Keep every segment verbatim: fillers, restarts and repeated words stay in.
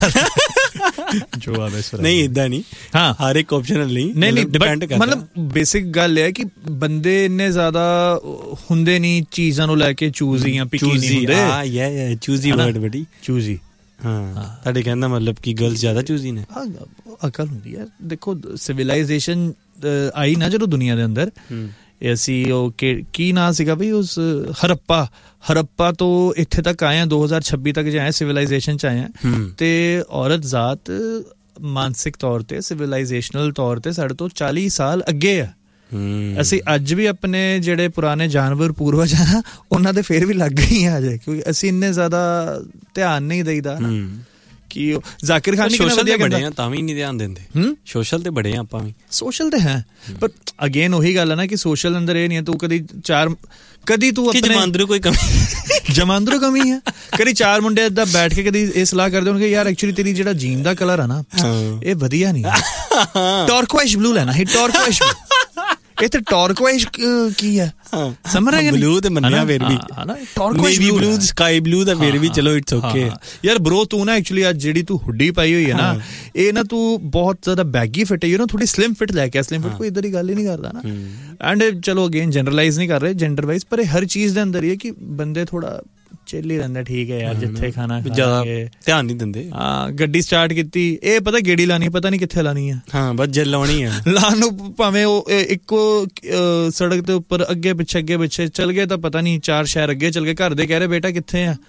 ਜੋ ਆਵੇ ਸਰ ਨਹੀਂ ਇਦਾਂ ਨਹੀਂ, ਹਾਂ ਹਰ ਇੱਕ ਆਪਸ਼ਨਲ ਨਹੀਂ ਨਹੀਂ ਨਹੀਂ ਡਿਪੈਂਡ ਕਰਦਾ। ਮਤਲਬ ਬੇਸਿਕ ਗੱਲ ਇਹ ਹੈ ਕਿ ਬੰਦੇ ਇੰਨੇ ਜ਼ਿਆਦਾ ਹੁੰਦੇ ਨਹੀਂ ਚੀਜ਼ਾਂ ਨੂੰ ਲੈ ਕੇ ਚੂਜ਼ੀ ਜਾਂ ਪਿਕੀ ਨਹੀਂ ਹੁੰਦੇ। ਹਾਂ ਯਾ ਯਾ ਚੂਜ਼ੀ ਵਰਡ ਬੜੀ ਚੂਜ਼ੀ। ਹਾਂ ਤੁਹਾਡੇ ਕਹਿੰਦਾ ਮਤਲਬ ਕਿ ਗਰਲਸ ਜ਼ਿਆਦਾ ਚੂਜ਼ੀ ਨੇ। ਹਾਂ ਅਕਲ ਹੁੰਦੀ ਹੈ। ਦੇਖੋ ਸਿਵਲਾਈਜੇਸ਼ਨ ਆਈ ਨਾ ਜਦੋਂ ਦੁਨੀਆ ਦੇ ਅੰਦਰ, ਅਸੀਂ ਉਹ ਕੀ ਨਾਂ ਸੀਗਾ ਬਈ ਉਸ ਹਰੱਪਾ ਹਰੱਪਾ ਤੋਂ ਇੱਥੇ ਤੱਕ ਆਏ ਆ, ਦੋ ਹਜ਼ਾਰ ਛੱਬੀ ਤੱਕ ਜੇ ਆਏ ਸਿਵਲਾਈਜੇਸ਼ਨ ਚ ਆਏ ਆ, ਤੇ ਔਰਤ ਜ਼ਾਤ ਮਾਨਸਿਕ ਤੌਰ ਤੇ ਸਿਵਲਾਈਜੇਸ਼ਨਲ ਤੌਰ ਤੇ ਸਾਡੇ ਤੋਂ ਚਾਲੀ ਸਾਲ ਅੱਗੇ ਆ। ਅਸੀਂ ਅੱਜ ਵੀ ਆਪਣੇ ਜਿਹੜੇ ਪੁਰਾਣੇ ਜਾਨਵਰ ਪੂਰਵਜ ਆ ਉਹਨਾਂ ਦੇ ਫੇਰ ਵੀ ਲੱਗ ਗਈ ਆ ਅਜੇ, ਕਿਉਂਕਿ ਅਸੀਂ ਇੰਨੇ ਜ਼ਿਆਦਾ ਧਿਆਨ ਨਹੀਂ ਦੇਈਦਾ ਕਿ ਜ਼ਾਕਿਰ ਖਾਨ ਸੋਸ਼ਲ ਤੇ ਬੜੇ ਆ ਤਾਂ ਵੀ ਨਹੀਂ ਧਿਆਨ ਦਿੰਦੇ। ਸੋਸ਼ਲ ਤੇ ਬੜੇ ਆ ਆਪਾਂ ਵੀ, ਸੋਸ਼ਲ ਤੇ ਹੈ, ਪਰ ਅਗੇਨ ਉਹੀ ਗੱਲ ਹੈ ਨਾ ਕਿ ਸੋਸ਼ਲ ਅੰਦਰ ਇਹ ਨਹੀਂ ਹੈ ਤੂੰ ਕਦੀ ਚਾਰ ਕਦੀ ਤੂੰ ਆਪਣੇ ਜਮਾਂਦਰੂ ਕੋਈ ਕਮੀ ਜਮਾਂਦਰੂ ਕਮੀ ਹੈ ਕਦੀ ਚਾਰ ਮੁੰਡੇ ਏਦਾਂ ਬੈਠ ਕੇ ਕਦੀ ਇਹ ਸਲਾਹ ਕਰਦੇ ਹੋਣਗੇ ਯਾਰ ਐਕਚੁਅਲੀ ਤੇਰੀ ਜਿਹੜਾ ਜੀਨ ਦਾ ਕਲਰ ਆ ਨਾ ਇਹ ਵਧੀਆ ਨਹੀਂ, ਟਾਰਕਵਾਇਸ਼ ਬਲੂ ਲੈਣਾ ਹੀ, ਟਾਰਕਵਾਇਸ਼ ਇਹ ਤੇ ਟਾਰਕਵਾਇਸ਼ ਕੀ ਹੈ ਸਮਝ ਰਹੇ ਬਲੂ ਤੇ ਮੰਨਿਆ ਫੇਰ ਵੀ, ਟਾਰਕਵਾਇਸ਼ ਬਲੂ ਸਕਾਈ ਬਲੂ ਦਾ ਫੇਰ ਵੀ ਚਲੋ ਇਟਸ ਓਕੇ ਯਾਰ ਬ్రో। ਤੂੰ ਨਾ ਐਕਚੁਅਲੀ ਅੱਜ ਜਿਹੜੀ ਤੂੰ ਹੁੱਡੀ ਪਾਈ ਹੋਈ ਹੈ ਨਾ ਇਹ ਨਾ ਤੂੰ ਬਹੁਤ ਜ਼ਿਆਦਾ ਬੈਗੀ ਫਿਟ ਹੈ, ਯੂ ਨੋ ਥੋੜੀ ਸਲਿਮ ਫਿਟ ਲੈ ਕੇ, ਸਲਿਮ ਫਿਟ ਕੋਈ ਇੱਧਰ ਦੀ ਗੱਲ ਹੀ ਨਹੀਂ ਕਰਦਾ ਨਾ। ਐਂਡ ਚਲੋ ਅਗੇਨ ਜਨਰਲਾਈਜ਼ ਨਹੀਂ ਕਰ ਰਹੇ ਜੈਂਡਰ ਵਾਈਜ਼, ਪਰ ਇਹ ਹਰ ਚੀਜ਼ ਦੇ ਅੰਦਰ ਹੀ ਹੈ ਕਿ ਬੰਦੇ ਥੋੜਾ ਚਿੱਲ ਹੀ ਰਹਿੰਦਾ। ਠੀਕ ਹੈ ਯਾਰ ਜਿੱਥੇ ਖਾਣਾ ਜ਼ਿਆਦਾ ਧਿਆਨ ਨਹੀਂ ਦਿੰਦੇ। ਹਾਂ ਗੱਡੀ ਸਟਾਰਟ ਕੀਤੀ ਇਹ ਪਤਾ ਗੇੜੀ ਲਾਣੀ ਪਤਾ ਨਹੀਂ ਕਿੱਥੇ ਲਾਣੀ ਆ, ਹਾਂ ਬਸ ਜੇ ਲਾਉਣੀ ਆ ਲਾਣ ਨੂੰ ਭਾਵੇਂ ਉਹ ਇੱਕੋ ਸੜਕ ਦੇ ਉੱਪਰ ਅੱਗੇ ਪਿੱਛੇ ਅੱਗੇ ਪਿੱਛੇ ਚੱਲ ਗਏ ਤਾਂ ਪਤਾ ਨਹੀਂ ਚਾਰ ਸ਼ਹਿਰ ਅੱਗੇ ਚੱਲ ਗਏ, ਘਰ ਦੇ ਕਹਿ ਰਹੇ ਬੇਟਾ ਕਿੱਥੇ ਆ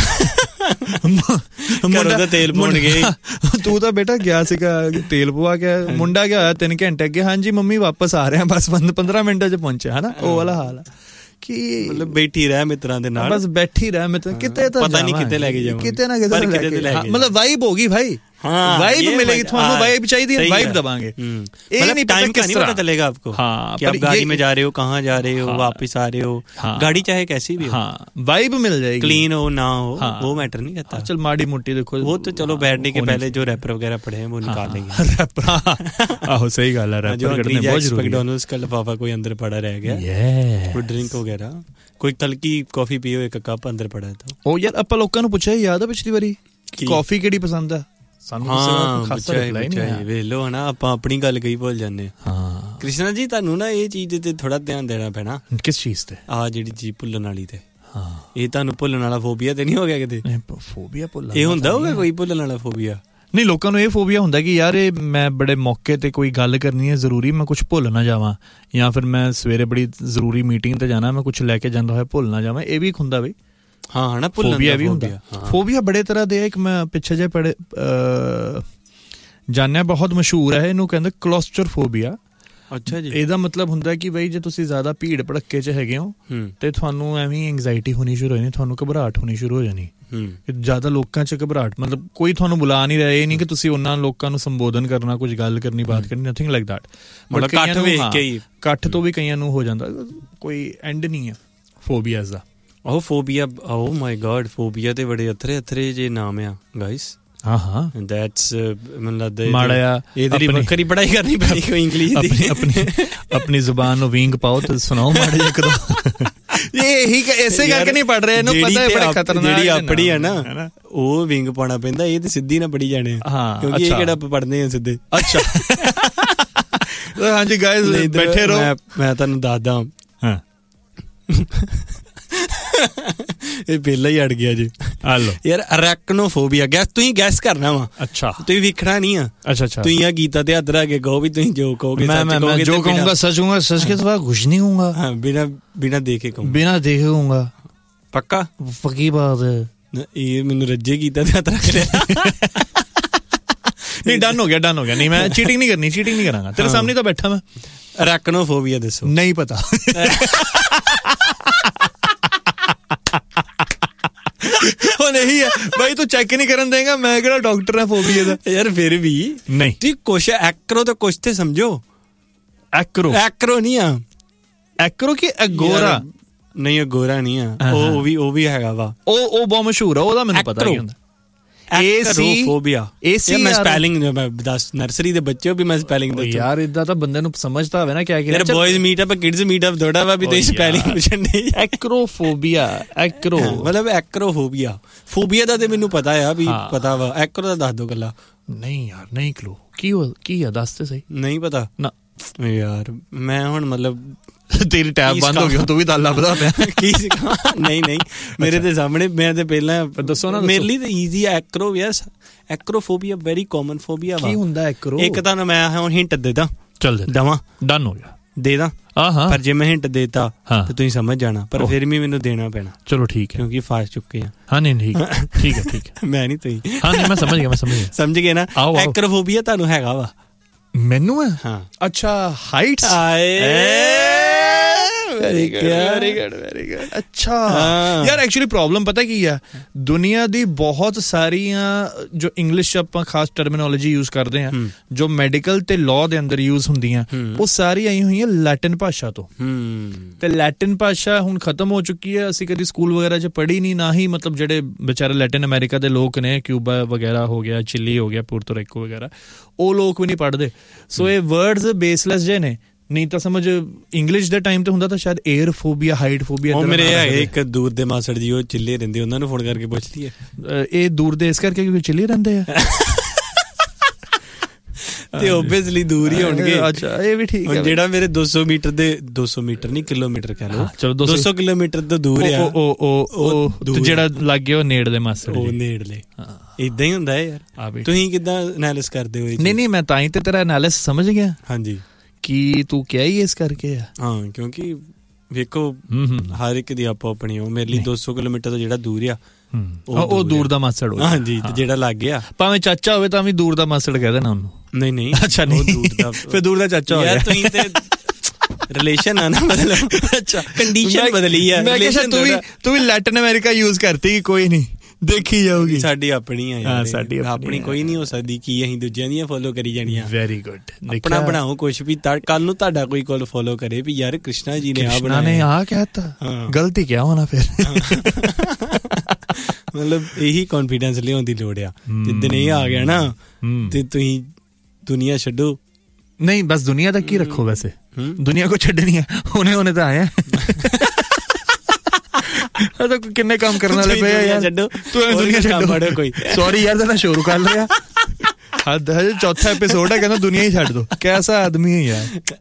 ਮੁੰਡਾ ਦਾ ਤੇਲ ਪਾਉਣ ਗਏ, ਤੂੰ ਤਾਂ ਬੇਟਾ ਗਿਆ ਸੀਗਾ ਤੇਲ ਪਵਾ ਕੇ, ਮੁੰਡਾ ਗਿਆ ਹੋਇਆ ਤਿੰਨ ਘੰਟੇ ਅੱਗੇ, ਹਾਂਜੀ ਮੰਮੀ ਵਾਪਸ ਆ ਰਹੇ ਬਸ ਪੰਦਰਾਂ ਮਿੰਟਾਂ ਚ ਪਹੁੰਚਿਆ, ਹਨਾ ਉਹ ਵਾਲਾ ਹਾਲ ਆ ਕਿ ਮਤਲਬ ਬੈਠੀ ਰਹਿ ਮਿੱਤਰਾਂ ਦੇ ਨਾਲ, ਬਸ ਬੈਠੀ ਰਹਿ ਮਿੱਤਰ ਕਿਤੇ ਤਾਂ ਪਤਾ ਨਹੀਂ ਕਿਤੇ ਲੈ ਕੇ ਜਾਵਾਂ, ਕਿਤੇ ਨਾ ਕਿਤੇ ਲੈ ਕੇ, ਮਤਲਬ ਵਾਈਬ ਹੋਗੀ ਭਾਈ, वाइब मिलेगी ਤੁਹਾਨੂੰ, वाइब चाहिए है वाइब दबाएंगे, ये नहीं टाइम का नहीं पता चलेगा आपको कि आप गाड़ी में जा रहे हो, कहाँ जा रहे हो, वापस आ रहे हो, गाड़ी चाहे कैसी भी हो, वाइब मिल जाएगी, क्लीन हो ना हो वो मैटर नहीं करता। चल माड़ी मोटी देखो वो तो चलो बैठने के पहले जो रैपर वगैरह पढ़े हैं वो निकाल लेंगे, रैपर आहो सही गल है, रैपर करने बहुत जरूरी है। मैकडॉनल्ड्स का लिफाफा कोई अंदर पड़ा रह गया, कोई ड्रिंक वगैरह कोई तलकी कॉफी पियो एक कप अंदर पड़ा था। ओ यार ਆਪਾਂ ਲੋਕਾਂ ਨੂੰ ਪੁੱਛਿਆ ਯਾਦ ਆ ਪਿਛਲੀ ਵਾਰੀ ਕਾਫੀ ਕਿਹੜੀ ਪਸੰਦ ਆ ਸਾਨੂੰ, ਖਾਸਾ ਰਿਪਲਾਈ ਨਹੀਂ ਆਇਆ। ਵੇਖ ਲਓ ਹਨਾ ਆਪਾਂ ਆਪਣੀ ਗੱਲ ਕਈ ਭੁੱਲ ਜਾਂਦੇ ਹਾਂ। ਕ੍ਰਿਸ਼ਨਾ ਜੀ ਤੁਹਾਨੂੰ ਨਾ ਇਹ ਚੀਜ਼ ਤੇ ਥੋੜਾ ਧਿਆਨ ਦੇਣਾ ਪੈਣਾ। ਕਿਸ ਚੀਜ਼ ਤੇ? ਆਹ ਜਿਹੜੀ ਚੀਜ਼ ਭੁੱਲਣ ਵਾਲੀ ਤੇ, ਹਾਂ ਇਹ ਤੁਹਾਨੂੰ ਭੁੱਲਣ ਵਾਲਾ ਫੋਬੀਆ ਤੇ ਨਹੀਂ ਹੋ ਗਿਆ ਕਿਤੇ? ਫੋਬੀਆ ਭੁੱਲਣ ਇਹ ਹੁੰਦਾ ਹੋਗਾ ਕੋਈ ਭੁੱਲਣ ਵਾਲਾ ਫੋਬੀਆ? ਨਹੀਂ ਲੋਕਾਂ ਨੂੰ ਇਹ ਫੋਬੀਆ ਹੁੰਦਾ ਕਿ ਯਾਰ ਇਹ ਮੈਂ ਬੜੇ ਮੌਕੇ ਤੇ ਕੋਈ ਗੱਲ ਕਰਨੀ ਹੈ ਜ਼ਰੂਰੀ, ਮੈਂ ਕੁਛ ਭੁੱਲ ਨਾ ਜਾਵਾਂ, ਜਾਂ ਫਿਰ ਮੈਂ ਸਵੇਰੇ ਬੜੀ ਜ਼ਰੂਰੀ ਮੀਟਿੰਗ ਤੇ ਜਾਣਾ ਮੈਂ ਕੁਛ ਲੈ ਕੇ ਜਾਂਦਾ ਹੋਇਆ ਭੁੱਲ ਨਾ ਜਾਵਾਂ। ਇਹ ਵੀ ਹੁੰਦਾ ਬਈ ਹਾਂ ਹਨਾ ਫੋਬੀਆ ਵੀ ਹੁੰਦਾ। ਫੋਬੀਆ ਬੜੇ ਤਰ੍ਹਾਂ ਦੇ, ਇੱਕ ਮੈਂ ਪਿੱਛੇ ਜਿਹੇ ਪੜ੍ਹੇ ਜਾਣਿਆ ਬਹੁਤ ਮਸ਼ਹੂਰ ਹੈ, ਇਹਨੂੰ ਕਹਿੰਦੇ ਕਲੋਸਟਰਫੋਬੀਆ। ਅੱਛਾ ਜੀ। ਇਹਦਾ ਮਤਲਬ ਹੁੰਦਾ ਕਿ ਬਈ ਜੇ ਤੁਸੀਂ ਜ਼ਿਆਦਾ ਭੀੜ ਭੜੱਕੇ 'ਚ ਹੈਗੇ ਹੋ ਤੇ ਤੁਹਾਨੂੰ ਐਵੇਂ ਐਂਗਜ਼ਾਇਟੀ ਹੋਣੀ ਸ਼ੁਰੂ ਹੋ ਜਾਣੀ, ਤੁਹਾਨੂੰ ਘਬਰਾਹਟ ਹੋਣੀ ਸ਼ੁਰੂ ਹੋ ਜਾਣੀ, ਜ਼ਿਆਦਾ ਲੋਕਾਂ 'ਚ ਘਬਰਾਹਟ, ਮਤਲਬ ਕੋਈ ਤੁਹਾਨੂੰ ਬੁਲਾ ਨਹੀਂ ਰਿਹਾ, ਇਹ ਨਹੀਂ ਕਿ ਤੁਸੀਂ ਉਹਨਾਂ ਲੋਕਾਂ ਨੂੰ ਸੰਬੋਧਨ ਕਰਨਾ, ਕੁਝ ਗੱਲ ਕਰਨੀ, ਬਾਤ ਕਰਨੀ, ਨਥਿੰਗ ਲਾਈਕ ਦੈਟ। ਬਟ ਇਕੱਠ ਤੋਂ ਵੀ ਕਈਆਂ ਨੂੰ ਹੋ ਜਾਂਦਾ, ਕੋਈ ਐਂਡ ਨਹੀਂ ਹੈ ਫੋਬੀਆਜ਼ ਦਾ। ਉਹ ਫੋਬੀਆ, ਓ ਮਾਈ ਗॉड, ਫੋਬੀਆ ਤੇ ਬੜੇ ਅਥਰੇ ਅਥਰੇ ਜੇ ਨਾਮ ਆ ਗਾਇਸ। ਹਾਂ ਹਾਂ ਦੈਟਸ ਮੈਨੂੰ ਲੱਗਦਾ ਮਾੜਾ ਇਹਦੇ ਲਈ ਵੱਖਰੀ ਪੜ੍ਹਾਈ ਕਰਨੀ ਪੈਣੀ ਕੋਈ ਇੰਗਲਿਸ਼ ਦੀ। ਆਪਣੀ ਆਪਣੀ ਜ਼ੁਬਾਨ ਨੂੰ ਵਿੰਗ ਪਾਓ ਤੇ ਸੁਣਾਓ ਮਾੜਾ ਜਿਹਾ ਕਦੋਂ। ਇਹ ਹੀ ਇਸੇ ਕਰਕੇ ਨਹੀਂ ਪੜ ਰਹੇ, ਇਹਨੂੰ ਪਤਾ ਹੈ ਬੜਾ ਖਤਰਨਾਕ ਜਿਹੜੀ ਆਪਣੀ ਹੈ ਨਾ ਉਹ ਵਿੰਗ ਪਾਉਣਾ ਪੈਂਦਾ, ਇਹ ਤੇ ਸਿੱਧੀ ਨਾ ਪੜੀ ਜਾਣੇ ਕਿਉਂਕਿ ਇਹ ਕਿਹੜਾ ਪੜ੍ਹਦੇ ਆ ਸਿੱਧੇ। ਅੱਛਾ ਹਾਂਜੀ ਗਾਇਸ ਬੈਠੇ ਰਹੋ, ਮੈਂ ਤੁਹਾਨੂੰ ਦੱਸਦਾ ਹਾਂ ਇਹ ਪਹਿਲਾਂ ਹੀ ਅੜ ਗਿਆ ਜੀ। ਹਲੋ ਯਾਰ ਅਰੈਕਨੋਫੋਬੀਆ, ਗੈਸ ਤੁਸੀਂ ਗੈਸ ਕਰਨਾ ਵਾ। ਅੱਛਾ ਤੁਸੀਂ ਵੇਖਣਾ ਨਹੀਂ ਆ। ਅੱਛਾ ਅੱਛਾ ਤੁਸੀਂ ਆ ਗੀਤਾ ਤੇ ਹੱਥ ਰੱਖ ਕੇ ਕਹੋ ਵੀ ਤੁਸੀਂ ਜੋ ਕਹੋਗੇ ਮੈਂ ਮੈਂ ਜੋ ਕਹੂੰਗਾ ਸੱਚ ਕਹੂੰਗਾ, ਸੱਚ ਕੇ ਸਿਵਾ ਕੁਛ ਨਹੀਂ ਕਹੂੰਗਾ। ਹਾਂ ਬਿਨਾ ਬਿਨਾ ਦੇਖੇ ਕਹੂੰਗਾ, ਬਿਨਾ ਦੇਖੇ ਕਹੂੰਗਾ। ਪੱਕਾ ਪੱਕੀ ਬਾਤ ਹੈ। ਇਹ ਮੈਨੂੰ ਰੱਜੇ ਗੀਤਾ ਤੇ ਹੱਥ ਰੱਖ ਲਿਆ। ਨਹੀਂ ਡਨ ਹੋ ਗਿਆ, ਡਨ ਹੋ ਗਿਆ। ਨਹੀਂ ਮੈਂ ਚੀਟਿੰਗ ਨਹੀਂ ਕਰਨੀ, ਚੀਟਿੰਗ ਨਹੀਂ ਕਰਾਂਗਾ, ਤੇਰੇ ਸਾਹਮਣੇ ਤਾਂ ਬੈਠਾ ਮੈਂ। ਅਰੈਕਨੋਫੋਬੀਆ ਦੱਸੋ। ਨਹੀਂ ਪਤਾ। ਉਹ ਨਹੀਂ ਹੈ ਬਾਈ, ਤੂੰ ਚੈੱਕ ਨਹੀਂ ਕਰਨ ਦੇਗਾ, ਮੈਂ ਕਿਹੜਾ ਡਾਕਟਰ ਆ ਫੋਬੀਆ ਦਾ ਯਾਰ। ਫਿਰ ਵੀ ਨਹੀਂ ਤੁਸੀਂ ਕੁਛ ਐਕਰੋ ਤਾਂ ਕੁਛ ਤੇ ਸਮਝੋ। ਐਕਰੋ ਐਕਰੋ ਨਹੀਂ ਆ, ਐਕਰੋ ਕੀ ਅਗੋਰਾ ਨਹੀਂ, ਅਗੋਰਾ ਨਹੀਂ ਆ, ਉਹ ਵੀ ਉਹ ਵੀ ਹੈਗਾ ਵਾ, ਉਹ ਉਹ ਬਹੁਤ ਮਸ਼ਹੂਰ ਆ, ਉਹਦਾ ਮੈਨੂੰ ਪਤਾ ਨਹੀਂ ਹੁੰਦਾ। ਐਕਰੋਫੋਬੀਆ ਇਹ ਮੈਂ ਸਪੈਲਿੰਗ ਦੱਸ ਨਰਸਰੀ ਦੇ ਬੱਚੇ ਵੀ ਮੈਂ ਸਪੈਲਿੰਗ ਦੱਸ ਯਾਰ ਇਦਾਂ ਤਾਂ ਬੰਦੇ ਨੂੰ ਸਮਝਦਾ ਹੋਵੇ ਨਾ ਕਿਆ ਕਿ ਯਾਰ ਬॉयਜ਼ meat up kids meat up ਥੋੜਾ ਵਾ ਵੀ ਤੁਸੀਂ ਸਪੈਲਿੰਗ ਪੁੱਛਣ ਦੇ ਐਕਰੋਫੋਬੀਆ ਐਕਰੋ ਮਤਲਬ ਐਕਰੋਫੋਬੀਆ ਫੋਬੀਆ ਦਾ ਤੇ ਮੈਨੂੰ ਪਤਾ ਆ ਵੀ ਪਤਾ ਵਾ ਐਕਰੋ ਦਾ ਦੱਸ ਦੋ ਗੱਲਾਂ ਨਹੀਂ ਯਾਰ ਨਹੀਂ ਕਲੂ ਕੀ ਕੀ ਆ ਦੱਸ ਤੇ ਸਹੀ ਨਹੀਂ ਪਤਾ ਨਾ ਯਾਰ ਮੈਂ ਹੁਣ ਮਤਲਬ ਤੇਰੀ ਟੈਬ ਬੰਦ ਹੋ ਗਈ ਤੂੰ ਵੀ ਦਾਲ ਲੱਭਦਾ ਪਿਆ ਕੀ ਸਿੱਖਾਂ ਨਹੀਂ ਨਹੀਂ ਮੇਰੇ ਤੇ ਸਾਹਮਣੇ ਮੈਂ ਤੇ ਪਹਿਲਾਂ ਦੱਸੋ ਨਾ ਮੇਰੇ ਲਈ ਤਾਂ easy ਐਕਰੋ yes ਐਕਰੋਫੋਬੀਆ very common phobia ਵਾ ਕੀ ਹੁੰਦਾ ਐਕਰੋ ਇੱਕ ਤਾਂ ਮੈਂ ਹੁਣ ਹਿੰਟ ਦੇ ਦਾਂ ਚੱਲ ਦਵਾਂ ਡਨ ਹੋ ਗਿਆ ਦੇ ਦਾਂ ਹਾਂ ਪਰ ਜੇ ਮੈਂ ਹਿੰਟ ਦੇਤਾ ਤੇ ਤੁਸੀਂ ਸਮਝ ਜਾਣਾ ਪਰ ਫਿਰ ਵੀ ਮੈਨੂੰ ਦੇਣਾ ਪੈਣਾ ਚਲੋ ਠੀਕ ਹੈ ਕਿਉਂਕਿ ਫਾਸ ਚੁੱਕੇ ਆ ਹਾਂ ਨਹੀਂ ਠੀਕ ਠੀਕ ਹੈ ਠੀਕ ਹੈ ਮੈਂ ਨਹੀਂ ਤੁਸੀਂ ਹਾਂ ਨਹੀਂ ਮੈਂ ਸਮਝ ਗਿਆ ਮੈਂ ਸਮਝ ਗਿਆ ਸਮਝ ਗਏ ਨਾ ਐਕਰੋਫੋਬੀਆ ਤੁਹਾਨੂੰ ਹੈਗਾ ਵਾ ਮੈਨੂੰ ਹੈ ਹਾਂ ਅੱਛਾ ਹਾਈਟਸ ਆਏ very good very good very good ਅੱਛਾ ਯਾਰ ਐਕਚੁਅਲੀ ਪ੍ਰੋਬਲਮ ਪਤਾ ਕੀ ਆ ਦੁਨੀਆ ਦੀ ਬਹੁਤ ਸਾਰੀਆਂ ਜੋ ਇੰਗਲਿਸ਼ ਆਪਾਂ ਖਾਸ ਟਰਮੀਨੋਲੋਜੀ ਯੂਜ਼ ਕਰਦੇ ਆ ਜੋ ਮੈਡੀਕਲ ਤੇ ਲਾਅ ਦੇ ਅੰਦਰ ਯੂਜ਼ ਹੁੰਦੀਆਂ ਉਹ ਸਾਰੀ ਆਈ ਹੋਈ ਹੈ ਲੈਟਿਨ ਭਾਸ਼ਾ ਤੋਂ ਤੇ ਲੈਟਿਨ ਭਾਸ਼ਾ ਹੁਣ ਖਤਮ ਹੋ ਚੁੱਕੀ ਹੈ ਅਸੀਂ ਕਦੀ ਸਕੂਲ ਵਗੈਰਾ 'ਚ ਪੜ੍ਹੀ ਨਹੀਂ ਨਾ ਹੀ ਮਤਲਬ ਜਿਹੜੇ ਵਿਚਾਰੇ ਲੈਟਿਨ ਅਮਰੀਕਾ ਦੇ ਲੋਕ ਨੇ ਕਿਊਬਾ ਵਗੈਰਾ ਹੋ ਗਿਆ ਚਿਲੀ ਹੋ ਗਿਆ ਪੁਰਤੋ ਰੀਕੋ ਵਗੈਰਾ ਉਹ ਲੋਕ ਵੀ ਨਹੀਂ ਪੜ੍ਹਦੇ ਸੋ ਇਹ ਵਰਡਸ ਬੇਸਲੈਸ ਜੇ ਨੇ ਨਹੀਂ ਤਾਂ ਸਮਝ ਇੰਗਲਿਸ਼ ਦੇ ਟਾਈਮ ਤੇ ਹੁੰਦਾ ਤਾਂ ਸ਼ਾਇਦ 에ਅਰ ਫੋਬੀਆ ਹਾਈਟ ਫੋਬੀਆ ਉਹ ਮੇਰੇ ਹੈਗੇ ਇੱਕ ਦੂਰ ਦੇ ਮਾਸੜ ਜੀ ਉਹ ਚਿੱਲੇ ਰਹਿੰਦੇ ਉਹਨਾਂ ਨੂੰ ਫੋਨ ਕਰਕੇ ਪੁੱਛ ਲਈਏ ਇਹ ਦੂਰ ਦੇ ਇਸ ਕਰਕੇ ਕਿਉਂਕਿ ਚਿੱਲੇ ਰਹਿੰਦੇ ਆ ਤੇ ਓਬਵੀਅਸਲੀ ਦੂਰ ਹੀ ਹੋਣਗੇ ਅੱਛਾ ਇਹ ਵੀ ਠੀਕ ਹੈ ਜਿਹੜਾ ਮੇਰੇ ਦੋ ਸੌ ਮੀਟਰ ਦੇ ਦੋ ਸੌ ਮੀਟਰ ਨਹੀਂ ਕਿਲੋਮੀਟਰ ਕਹਿ ਲਓ ਚਲੋ ਦੋ ਸੌ ਕਿਲੋਮੀਟਰ ਤੋਂ ਦੂਰ ਆ ਉਹ ਉਹ ਉਹ ਜਿਹੜਾ ਲੱਗੇ ਉਹ ਨੇੜ ਦੇ ਮਾਸੜ ਉਹ ਨੇੜਲੇ ਇਦਾਂ ਹੀ ਹੁੰਦਾ ਹੈ ਯਾਰ ਤੁਸੀਂ ਕਿੱਦਾਂ ਐਨਾਲਿਸ ਕਰਦੇ ਹੋ ਨਹੀਂ ਨਹੀਂ ਮੈਂ ਤਾਂ ਹੀ ਤੇ ਤੇਰਾ ਐਨਾਲਿਸ ਸਮਝ ਗਿਆ ਹਾਂਜੀ ਕੀ ਤੂੰ ਕਿਹਾ ਹੀ ਇਸ ਕਰਕੇ ਆ ਹਾਂ ਕਿਉਂਕਿ ਵੇਖੋ ਹਰ ਇੱਕ ਦੀ ਆਪੋ ਆਪਣੀ ਉਹ ਮੇਰੇ ਲਈ ਦੋ ਸੌ ਕਿਲੋਮੀਟਰ ਤੋਂ ਜਿਹੜਾ ਦੂਰ ਆ ਉਹ ਦੂਰ ਦਾ ਮਾਸੜ ਹੋਇਆ ਹਾਂਜੀ ਤੇ ਜਿਹੜਾ ਲੱਗ ਗਿਆ ਭਾਵੇਂ ਚਾਚਾ ਹੋਵੇ ਤਾਂ ਵੀ ਦੂਰ ਦਾ ਮਾਸੜ ਕਹਿ ਦੇਣਾ ਉਹਨੂੰ ਨਹੀਂ ਨਹੀਂ ਅੱਛਾ ਨਹੀਂ ਦੂਰ ਦਾ ਫਿਰ ਦੂਰ ਦਾ ਚਾਚਾ ਹੋ ਗਿਆ ਯਾਰ ਤੁਸੀਂ ਤੇ ਰਿਲੇਸ਼ਨ ਆ ਨਾ ਮਤਲਬ ਅੱਛਾ ਕੰਡੀਸ਼ਨ ਬਦਲੀ ਆ ਮੈਂ ਕਿਹਾ ਤੂੰ ਵੀ ਤੂੰ ਵੀ ਲੈਟਿਨ ਅਮਰੀਕਾ ਯੂਜ਼ ਕਰਤੀ ਕੋਈ ਨਹੀਂ ਦੇਖੀ ਜਾਊਗੀ ਸਾਡੀ ਆਪਣੀ ਆ ਯਾਰ ਸਾਡੀ ਆਪਣੀ ਕੋਈ ਨਹੀਂ ਹੋ ਸਕਦੀ ਕੀ ਅਸੀਂ ਦੂਜਿਆਂ ਦੀਆਂ ਫੋਲੋ ਕਰੀ ਜਾਣੀਆਂ ਵੈਰੀ ਗੁੱਡ ਆਪਣਾ ਬਣਾਓ ਕੁਛ ਵੀ ਕੱਲ ਨੂੰ ਤੁਹਾਡਾ ਕੋਈ ਕੋਲ ਫੋਲੋ ਕਰੇ ਵੀ ਯਾਰ ਕ੍ਰਿਸ਼ਨਾ ਜੀ ਨੇ ਆ ਬਣਾਇਆ ਨੇ ਆ ਕਹਿਤਾ ਗਲਤੀ ਕਿਆ ਹੋਣਾ ਫਿਰ ਮਤਲਬ ਇਹੀ ਕੌਨਫੀਡੈਂਸ ਲਿਆਉਣ ਦੀ ਲੋੜ ਆ ਜਿੱਦਣ ਇਹ ਆ ਗਿਆ ਨਾ ਤੇ ਤੁਸੀਂ ਦੁਨੀਆ ਛੱਡੋ ਨਹੀਂ ਬਸ ਦੁਨੀਆ ਦਾ ਕੀ ਰੱਖੋ ਵੈਸੇ ਦੁਨੀਆ ਕੋ ਛੱਡਣੀ ਹੈ ਉਹਨੇ ਉਹਨੇ ਤਾਂ ਆਇਆ ਤਾਂ ਕਿੰਨੇ ਕੰਮ ਕਰਨ ਵਾਲੇ ਪਏ ਆ ਯਾਰ ਛੱਡੋ ਤੂੰ ਦੁਨੀਆ ਛੱਡੋ ਕੋਈ ਸੌਰੀ ਯਾਰ ਤਾਂ ਸ਼ੁਰੂ ਕਰ ਲਿਆ ਹੱਦ ਹੈ ਚੌਥਾ ਐਪੀਸੋਡ ਹੈ ਕਹਿੰਦਾ ਦੁਨੀਆ ਹੀ ਛੱਡ ਦੋ ਕੈਸਾ ਆਦਮੀ ਹੈ ਯਾਰ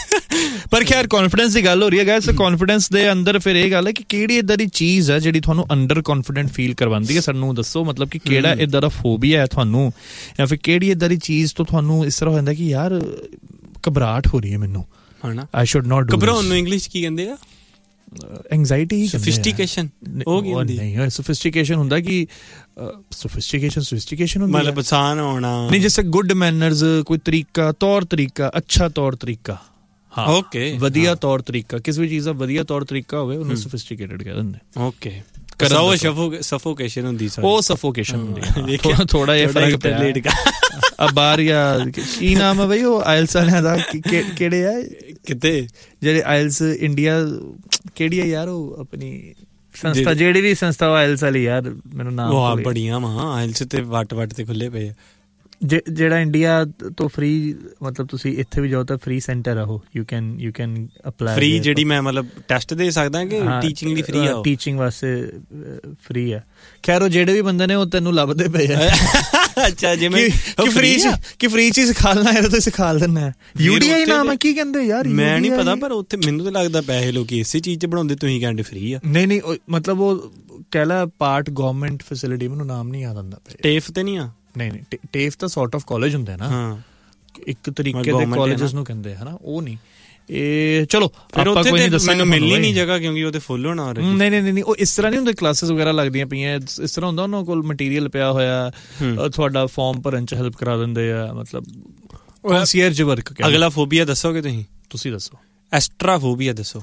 ਪਰ ਖੈਰ ਕੌਨਫੀਡੈਂਸ ਦੀ ਗੱਲ ਹੋ ਰਹੀ ਹੈ ਗਾਇਸ ਕੌਨਫੀਡੈਂਸ ਦੇ ਅੰਦਰ ਫਿਰ ਇਹ ਗੱਲ ਹੈ ਕਿ ਕਿਹੜੀ ਇਦਾਂ ਦੀ ਚੀਜ਼ ਹੈ ਜਿਹੜੀ ਤੁਹਾਨੂੰ ਅੰਡਰ ਕੌਨਫੀਡੈਂਟ ਫੀਲ ਕਰਵਾਉਂਦੀ ਹੈ ਸਾਨੂੰ ਦੱਸੋ ਮਤਲਬ ਕਿ ਕਿਹੜਾ ਇਦਾਂ ਦਾ ਫੋਬੀਆ ਹੈ ਤੁਹਾਨੂੰ ਜਾਂ ਫਿਰ ਕਿਹੜੀ ਇਦਾਂ ਦੀ ਚੀਜ਼ ਤੋਂ ਤੁਹਾਨੂੰ ਇਸ ਤਰ੍ਹਾਂ ਹੋ ਜਾਂਦਾ ਕਿ ਯਾਰ ਘਬਰਾਹਟ ਹੋ ਰਹੀ ਹੈ ਮੈਨੂੰ ਹਨਾ ਆਈ ਸ਼ੁੱਡ ਨਾਟ ਡੂ ਘਬਰਾਉਣ ਨੂੰ ਇੰਗਲਿਸ਼ ਕੀ ਕਹਿੰਦੇ ਆ ਐਂਗਜ਼ਾਇਟੀ ਸੋਫਿਸਟੀਕੇਸ਼ਨ ਉਹ ਕੀ ਹੁੰਦੀ ਨਹੀਂ ਸੋਫਿਸਟੀਕੇਸ਼ਨ ਹੁੰਦਾ ਕਿ ਸੋਫਿਸਟੀਕੇਸ਼ਨ ਸੋਫਿਸਟੀਕੇਸ਼ਨ ਹੁੰਦਾ ਮਤਲਬ ਆਸਾਨ ਹੋਣਾ ਨਹੀਂ ਜਿਵੇਂ ਗੁੱਡ ਮੈਨਰਸ ਕੋਈ ਤਰੀਕਾ ਤੌਰ ਤਰੀਕਾ ਅੱਛਾ ਤੌਰ ਤਰੀਕਾ ਹਾਂ ਓਕੇ ਵਧੀਆ ਤੌਰ ਤਰੀਕਾ ਕਿਸੇ ਵੀ ਚੀਜ਼ ਦਾ ਵਧੀਆ ਤੌਰ ਤਰੀਕਾ ਹੋਵੇ ਉਹਨੂੰ ਸੋਫਿਸਟੀਕੇਟਡ ਕਹਿ ਦਿੰਦੇ ਓਕੇ ਉਹ ਸਫੋਕੇਸ਼ਨ ਹੁੰਦੀ ਉਹ ਸਫੋਕੇਸ਼ਨ ਹੁੰਦੀ ਥੋੜਾ ਜਿਹਾ ਫਰਕ ਪਿਆ ਆ ਬਾਹਰ ਜਾਂ ਕੀ ਨਾਮ ਹੈ ਬਈ ਉਹ ਆਇਲਸ ਵਾਲਿਆਂ ਦਾ ਕਿਹੜੇ ਆ ਕਿਤੇ ਜਿਹੜੇ ਆਇਲਸ ਇੰਡੀਆ ਕਿਹੜੀ ਹੈ ਯਾਰ ਉਹ ਆਪਣੀ ਸੰਸਥਾ ਜਿਹੜੀ ਵੀ ਸੰਸਥਾ ਆਇਲਸ ਵਾਲੀ ਯਾਰ ਮੈਨੂੰ ਨਾਮ ਉਹ ਬੜੀਆਂ ਵਾ ਆਇਲਸ ਤੇ ਵੱਟ ਵੱਟ ਤੇ ਖੁੱਲੇ ਪਏ ਜਿਹੜਾ ਇੰਡੀਆ ਤੋਂ ਫ੍ਰੀ ਮਤਲਬ ਤੁਸੀਂ ਇੱਥੇ ਵੀ ਜਾਓ ਤਾਂ ਫ੍ਰੀ ਸੈਂਟਰ ਆ ਉਹ you can you can apply free ਜਿਹੜੀ ਮੈਂ ਮਤਲਬ ਟੈਸਟ ਦੇ ਸਕਦਾ ਕਿ ਟੀਚਿੰਗ ਲਈ ਫ੍ਰੀ ਆ ਟੀਚਿੰਗ ਵਾਸਤੇ ਫ੍ਰੀ ਆ ਖੈਰ ਉਹ ਜਿਹੜੇ ਵੀ ਬੰਦੇ ਨੇ ਉਹ ਤੈਨੂੰ ਲੱਭਦੇ ਪਏ ਆ ਅੱਛਾ ਜਿਵੇਂ ਕਿ ਫ੍ਰੀ ਕਿ ਫ੍ਰੀ ਚ ਸਿਖਾ ਲੈਣਾ ਹੈ ਤਾਂ ਸਿਖਾ ਦਿੰਦਾ ਯੂਡੀਆਈ ਨਾਮ ਹੈ ਕੀ ਕਹਿੰਦੇ ਯਾਰ ਮੈਂ ਨਹੀਂ ਪਤਾ ਪਰ ਉੱਥੇ ਮੈਨੂੰ ਤਾਂ ਲੱਗਦਾ ਪੈਸੇ ਲੋਕੀ ਇਸੇ ਚੀਜ਼ ਚ ਬਣਾਉਂਦੇ ਤੁਸੀਂ ਕਹਿੰਦੇ ਫ੍ਰੀ ਆ ਨਹੀਂ ਨਹੀਂ ਮਤਲਬ ਉਹ ਕਹਿ ਲਾ ਪਾਰਟ ਗਵਰਨਮੈਂਟ ਫੈਸਿਲਿਟੀ ਮੈਨੂੰ ਨਾਮ ਨਹੀਂ ਯਾਦ ਆਉਂਦਾ ਟੇਫ ਤੇ ਨਹੀਂ ਆ ਨਹੀਂ ਨਹੀਂ ਟੇਫ ਤਾਂ ਸੌਰਟ ਆਫ ਕਾਲਜ ਹੁੰਦਾ ਨਾ ਇੱਕ ਤਰੀਕੇ ਦੇ ਕਾਲਜਸ ਨੂੰ ਕਹਿੰਦੇ ਹਨਾ ਉਹ ਨਹੀਂ ਇਹ ਚਲੋ ਆਪਾਂ ਕੋਈ ਨਹੀਂ ਦੱਸਾਂਗੇ ਮੈਨੂੰ ਮਿਲਣੀ ਨਹੀਂ ਜਗ੍ਹਾ ਕਿਉਂਕਿ ਉਹਦੇ ਫੁੱਲ ਹੋਣਾ ਨਹੀਂ ਨਹੀਂ ਨਹੀਂ ਉਹ ਇਸ ਤਰ੍ਹਾਂ ਨਹੀਂ ਹੁੰਦੇ ਕਲਾਸਿਸ ਵਗੈਰਾ ਲੱਗਦੀਆਂ ਪਈਆਂ ਇਸ ਤਰ੍ਹਾਂ ਹੁੰਦਾ ਉਹਨਾਂ ਕੋਲ ਮਟੀਰੀਅਲ ਪਿਆ ਹੋਇਆ ਤੁਹਾਡਾ ਫਾਰਮ ਭਰਨ ਚ ਹੈਲਪ ਕਰਾ ਦਿੰਦੇ ਆ ਮਤਲਬ ਕੌਂਸੀਅਰਜ ਵਰਕ ਅਗਲਾ ਫੋਬੀਆ ਦੱਸੋਗੇ ਤੁਸੀਂ ਤੁਸੀਂ ਦੱਸੋ ਐਸਟਰਾ ਫੋਬੀਆ ਦੱਸੋ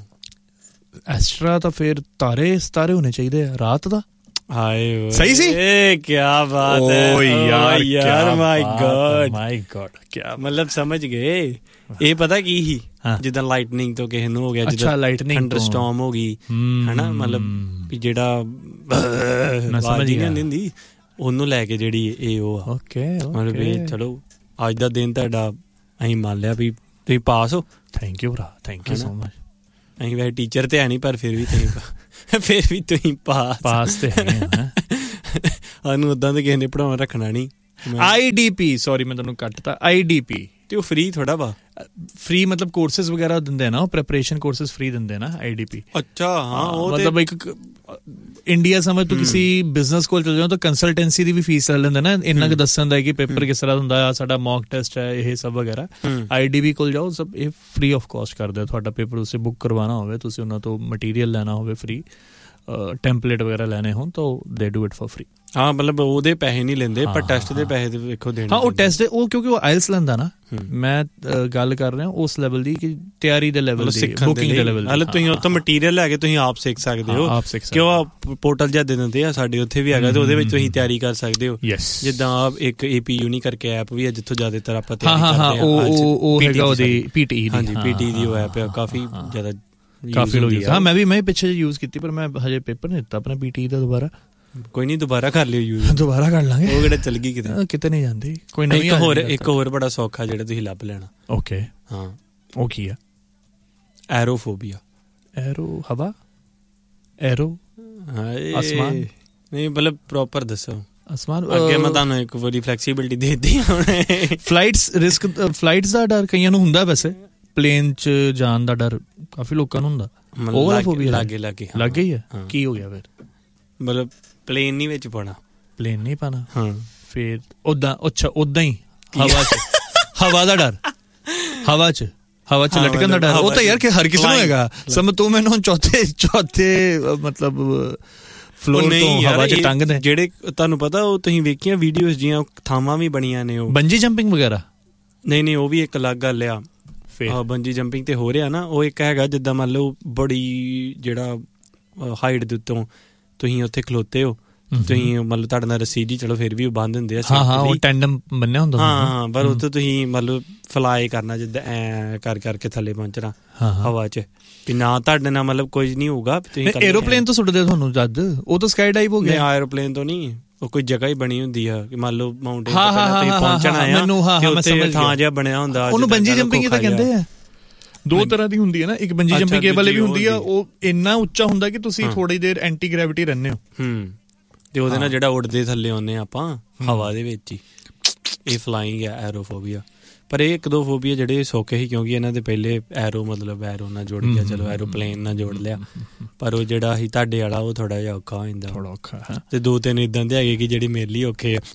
ਐਸਟਰਾ ਤਾਂ ਫਿਰ ਤਾਰੇ ਤਾਰੇ ਹੋਣੇ ਚਾਹੀਦੇ ਆ ਰਾਤ ਦਾ ਹਾਏ ਸਹੀ ਸੀ ਏ ਕੀ ਬਾਤ ਹੈ ਓ ਯਾਰ ਯਾਰ ਮਾਈ ਗॉड ਮਾਈ ਗॉड ਕੀ ਮਤਲਬ ਸਮਝ ਗਏ ਇਹ ਪਤਾ ਕੀ ਸੀ ਜਿੱਦਾਂ ਲਾਈਟਨਿੰਗ ਤੋਂ ਕਿਸੇ ਨੂੰ ਹੋ ਗਿਆ ਜਿੱਦਾਂ ਲਾਈਟਨਿੰਗ ਥੰਡਰਸਟਾਰਮ ਹੋ ਗਈ ਹਨਾ ਮਤਲਬ ਵੀ ਜਿਹੜਾ ਮੈਂ ਸਮਝ ਨਹੀਂ ਹੁੰਦੀ ਉਹਨੂੰ ਲੈ ਕੇ ਜਿਹੜੀ ਇਹ ਉਹ ਆ। ਓਕੇ ਮਤਲਬ ਵੀ ਚਲੋ ਅੱਜ ਦਾ ਦਿਨ ਤੁਹਾਡਾ ਅਸੀਂ ਮੰਨ ਲਿਆ ਵੀ ਤੁਸੀਂ ਪਾਸ ਹੋ। ਥੈਂਕ ਯੂ ਭਰਾ, ਥੈਂਕ ਯੂ ਸੋ ਮਚ। ਅਸੀਂ ਵੈਸੇ ਟੀਚਰ ਤੇ ਹੈ ਨਹੀਂ, ਪਰ ਫਿਰ ਵੀ ਤੁਸੀਂ ਫਿਰ ਵੀ ਤੁਸੀਂ ਪਾਸ ਪਾਸ ਤੇ ਹੈ। ਸਾਨੂੰ ਉੱਦਾਂ ਤਾਂ ਕਿਸੇ ਨੇ ਪੜ੍ਹਾਉਣ ਰੱਖਣਾ ਨਹੀਂ। ਆਈ ਡੀ ਪੀ, ਸੌਰੀ ਮੈਂ ਤੁਹਾਨੂੰ ਕੱਟਤਾ। ਆਈ ਡੀ ਪੀ ਤੇ ਉਹ ਫ੍ਰੀ ਥੋੜਾ ਵਾ। ਫ੍ਰੀ ਮਤਲਬ ਕੋਰਸਿਸ ਵਗੈਰਾ ਦਿੰਦੇ ਨਾ, ਉਹ ਪ੍ਰੈਪਰੇਸ਼ਨ ਕੋਰਸਿਸ ਫ੍ਰੀ ਦਿੰਦੇ ਨਾ ਆਈ ਡੀ ਪੀ। ਅੱਛਾ ਹਾਂ, ਉਹ ਮਤਲਬ ਇੱਕ ਇੰਡੀਆ ਸਮਝ ਤੂੰ ਕਿਸੇ ਬਿਜ਼ਨਸ ਕੋਲ ਚਲ ਜਾਓ ਤਾਂ ਕੰਸਲਟੈਂਸੀ ਦੀ ਵੀ ਫੀਸ ਲੈ ਲੈਂਦੇ ਨਾ, ਇੰਨਾ ਕੁ ਦੱਸਣ ਦਾ ਕਿ ਪੇਪਰ ਕਿਸ ਤਰ੍ਹਾਂ ਹੁੰਦਾ ਆ, ਸਾਡਾ ਮੌਕ ਟੈਸਟ ਹੈ, ਇਹ ਸਭ ਵਗੈਰਾ। ਆਈ ਡੀ ਪੀ ਕੋਲ ਜਾਓ, ਸਭ ਇਹ ਫ੍ਰੀ ਆਫ ਕਾਸਟ ਕਰਦੇ। ਤੁਹਾਡਾ ਪੇਪਰ ਉਸੇ ਬੁੱਕ ਕਰਵਾਉਣਾ ਹੋਵੇ, ਤੁਸੀਂ ਉਹਨਾਂ ਤੋਂ ਮਟੀਰੀਅਲ ਲੈਣਾ ਹੋਵੇ ਫ੍ਰੀ, ਟੈਂਪਲੇਟ ਵਗੈਰਾ ਲੈਣੇ ਹੋਣ ਤਾਂ ਦੇ ਡੂ ਇਟ ਫॉर ਫ੍ਰੀ। ਹਾਂ ਮਤਲਬ ਉਹਦੇ ਪੈਸੇ ਨਹੀਂ ਲੈਂਦੇ, ਪਰ ਟੈਸਟ ਦੇ ਪੈਸੇ ਵੇਖੋ ਦੇਣੇ। ਹਾਂ ਉਹ ਟੈਸਟ ਦੇ ਉਹ ਕਿਉਂਕਿ ਉਹ ਆਇਲਸ ਲੈਂਦਾ ਨਾ। ਮੈਂ ਗੱਲ ਕਰ ਰਿਹਾ ਉਸ ਲੈਵਲ ਦੀ ਕਿ ਤਿਆਰੀ ਦੇ ਲੈਵਲ ਦੀ, ਬੁਕਿੰਗ ਦੇ ਲੈਵਲ ਦੀ। ਹਾਲੇ ਤੁਸੀਂ ਉੱਥੋਂ ਮਟੀਰੀਅਲ ਲੈ ਕੇ ਤੁਸੀਂ ਆਪ ਸਿੱਖ ਸਕਦੇ ਹੋ। ਆਪ ਸਿੱਖ ਸਕਦੇ ਕਿਉਂ ਆ ਪੋਰਟਲ ਜਿਹਾ ਦੇ ਦਿੰਦੇ ਆ, ਸਾਡੇ ਉੱਥੇ ਵੀ ਹੈਗਾ ਤੇ ਉਹਦੇ ਵਿੱਚ ਤੁਸੀਂ ਤਿਆਰੀ ਕਰ ਸਕਦੇ ਹੋ। ਜਿੱਦਾਂ ਆਪ ਇੱਕ ਏ ਪੀ ਯੂ ਨਹੀਂ ਕਰਕੇ ਐਪ ਵੀ ਹੈ ਜਿੱਥੋਂ ਜ਼ਿਆਦਾਤਰ ਆਪਾਂ ਤਿਆਰੀ ਕਰਦੇ ਹਾਂ। ਉਹ ਹੈਗਾ ਉਹਦੀ ਪੀ ਟੀ ਈ ਦੀ। ਹਾਂਜੀ ਪੀ ਟੀ ਈ ਦੀ ਉਹ ਐਪ ਆ, ਕਾਫੀ ਜ਼ਿਆਦਾ ਕਾਫੀ ਲੋਕ। ਹਾਂ ਮੈਂ ਵੀ ਮੈਂ ਪਿੱਛੇ ਯੂਜ਼ ਕੀਤੀ, ਪਰ ਮੈਂ ਹਜੇ ਪੇਪਰ ਨਹੀਂ ਦਿੱਤਾ ਆਪਣਾ ਪੀ ਟੀ ਈ ਦਾ ਦੁਬਾਰਾ। ਕੋਈ ਨਹੀਂ ਦੁਬਾਰਾ ਕਰ ਲਿਓ ਯੂਜ਼, ਦੁਬਾਰਾ ਕਰ ਲਾਂਗੇ। ਉਹ ਕਿਹੜਾ ਚੱਲ ਗਈ ਕਿਤੇ ਕਿਤੇ ਨਹੀਂ ਜਾਂਦੀ। ਕੋਈ ਨਵੀਂ ਇੱਕ ਹੋਰ ਇੱਕ ਹੋਰ ਬੜਾ ਸੌਖਾ ਜਿਹੜਾ ਤੁਸੀਂ ਲੱਭ ਲੈਣਾ। ਓਕੇ ਹਾਂ ਉਹ ਕੀ ਆ? ਐਰੋਫੋਬੀਆ। ਐਰੋ ਹਵਾ, ਐਰੋ ਅਸਮਾਨ ਨਹੀਂ ਮਤਲਬ ਪ੍ਰੋਪਰ ਦੱਸੋ। ਅਸਮਾਨ ਅੱਗੇ ਮੈਂ ਤੁਹਾਨੂੰ ਇੱਕ ਵਾਰੀ ਫਲੈਕਸੀਬਿਲਿਟੀ ਦੇ ਦਿੱਤੀ ਹੁਣ। ਫਲਾਈਟਸ ਰਿਸਕ, ਫਲਾਈਟਸ ਦਾ ਡਰ ਕਈਆਂ ਨੂੰ ਹੁੰਦਾ, ਵੈਸੇ ਪਲੇਨ 'ਚ ਜਾਣ ਦਾ ਡਰ ਕਾਫੀ ਲੋਕਾਂ ਨੂੰ ਹੁੰਦਾ। ਉਹ ਵਾਲਾ ਫੋਬੀਆ ਲਾਗੇ ਲਾਗੇ ਲਾਗੇ ਹੀ ਹੈ। ਕੀ ਹੋ ਗਿਆ ਫਿਰ? ਮਤਲਬ ਪਲੇਨ ਨਹੀਂ ਵਿੱਚ ਪਾਉਣਾ, ਪਲੇਨ ਨਹੀਂ ਪਾਉਣਾ। ਹਾਂ ਫਿਰ ਉਦਾਂ ਅੱਛਾ ਉਦਾਂ ਹੀ ਹਵਾ 'ਚ, ਹਵਾ ਦਾ ਡਰ, ਹਵਾ 'ਚ ਹਵਾ 'ਚ ਲਟਕਣ ਦਾ ਡਰ। ਉਹ ਤਾਂ ਯਾਰ ਕਿ ਹਰ ਕਿਸੇ ਨੂੰ ਹੈਗਾ। ਸਮਝ ਤੂੰ ਮੈਨੂੰ ਚੌਥੇ ਚੌਥੇ ਮਤਲਬ ਫਲੋਰ ਤੋਂ ਹਵਾ 'ਚ ਟੰਗਦੇ ਜਿਹੜੇ ਤੁਹਾਨੂੰ ਪਤਾ ਉਹ ਤੁਸੀਂ ਵੇਖੀਆਂ ਵੀਡੀਓਜ਼ ਜੀਆਂ ਥਾਵਾਂ ਵੀ ਬਣੀਆਂ ਨੇ, ਉਹ ਬੰਜੀ ਜੰਪਿੰਗ ਵਗੈਰਾ। ਨਹੀਂ ਨਹੀਂ ਉਹ ਵੀ ਇੱਕ ਅਲੱਗ ਗੱਲ ਆ। ਬੰਜੀ ਜੰਪਿੰਗ ਤੇ ਹੋ ਰਿਹਾ ਨਾ, ਉਹ ਇੱਕ ਹੈਗਾ ਜਿੱਦਾਂ ਮੰਨ ਲਓ ਬੜੀ ਜਿਹੜਾ ਹਾਈਟ ਦੇ ਉੱਤੋਂ ਤੁਸੀਂ ਉੱਥੇ ਖਲੋਤੇ ਹੋ, ਤੁਸੀਂ ਮਤਲਬ ਤੁਹਾਡੇ ਨਾਲ ਰੱਸੀ ਜੀ ਚਲੋ ਫਿਰ ਵੀ ਉਹ ਬੰਨ੍ਹ ਦਿੰਦੇ ਆ। ਹਾਂ ਹਾਂ ਉਹ ਟੈਂਡਮ ਬੰਨਿਆ ਹੁੰਦਾ। ਹਾਂ ਹਾਂ ਪਰ ਉੱਥੇ ਤੁਸੀਂ ਮਤਲਬ ਫਲਾਈ ਕਰਨਾ, ਜਿੱਦਾਂ ਐ ਕਰ ਕਰਕੇ ਥੱਲੇ ਪਹੁੰਚਣਾ ਹਵਾ 'ਚ, ਕਿ ਨਾ ਤੁਹਾਡੇ ਨਾਲ ਮਤਲਬ ਕੁਝ ਨਹੀਂ ਹੋਊਗਾ। ਏਰੋਪਲੇਨ ਤੋਂ ਸੁੱਟਦੇ ਤੁਹਾਨੂੰ ਜਦ, ਉਹ ਤਾਂ ਸਕਾਈ ਡਾਈਵ ਹੋ ਗਿਆ। ਏਰੋਪਲੇਨ ਤੋਂ ਨਹੀਂ, ਉਹ ਕੋਈ ਜਗ੍ਹਾ ਹੀ ਬਣੀ ਹੁੰਦੀ ਆ ਕਿ ਮੰਨ ਲਓ ਮਾਊਂਟੇਨ ਤੇ ਤੁਸੀਂ ਪਹੁੰਚਣਾ ਆ ਤੇ ਉੱਥੇ ਥਾਂ ਜਿਹਾ ਬਣਿਆ ਹੁੰਦਾ, ਉਹਨੂੰ ਬੰਜੀ ਜੰਪਿੰਗ ਹੀ ਤਾਂ ਕਹਿੰਦੇ ਆ। ਦੋ ਤਰ੍ਹਾਂ ਦੀ ਹੁੰਦੀ ਹੈ ਨਾ, ਇੱਕ ਬੰਜੀ ਜੰਪਿੰਗ ਕੇਬਲ ਵੀ ਹੁੰਦੀ ਆ, ਉਹ ਇੰਨਾ ਉੱਚਾ ਹੁੰਦਾ ਕਿ ਤੁਸੀਂ ਥੋੜੀ ਦੇਰ ਐਂਟੀ ਗ੍ਰੈਵਿਟੀ ਰਹਿੰਦੇ ਹੋ। ਹੂੰ ਤੇ ਉਹਦੇ ਨਾਲ ਜਿਹੜਾ ਉੱਡਦੇ ਥੱਲੇ ਆਉਂਦੇ ਆਪਾਂ ਹਵਾ ਦੇ ਵਿੱਚ ਹੀ, ਇਹ ਫਲਾਈਂਗ ਹੈ ਐਰੋਫੋਬੀਆ। ਪਰ ਇਹ ਇੱਕ ਦੋ ਫੋਬੀਆ ਜਿਹੜੇ ਸੌਖੇ ਸੀ ਕਿਉਂਕਿ ਇਹਨਾਂ ਦੇ ਪਹਿਲੇ ਐਰੋ ਮਤਲਬ ਐਰੋ ਨਾਲ ਜੁੜ ਗਿਆ, ਚਲੋ ਐਰੋਪਲੇਨ ਨਾਲ ਜੋੜ ਲਿਆ। ਪਰ ਉਹ ਜਿਹੜਾ ਸੀ ਤੁਹਾਡੇ ਵਾਲਾ ਉਹ ਥੋੜਾ ਜਿਹਾ ਔਖਾ ਹੋ ਜਾਂਦਾ, ਥੋੜਾ ਔਖਾ। ਤੇ ਦੋ ਤਿੰਨ ਇਦਾਂ ਦੇ ਹੈਗੇ ਕਿ ਜਿਹੜੇ ਮੇਰੇ ਲਈ ਔਖੇ ਆ।